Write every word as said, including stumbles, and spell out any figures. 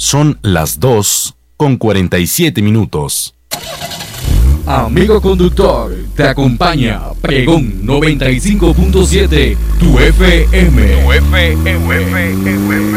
Son las dos con cuarenta y siete minutos. Amigo conductor, te acompaña Pregón noventa y cinco punto siete, tu F M. Tu F M.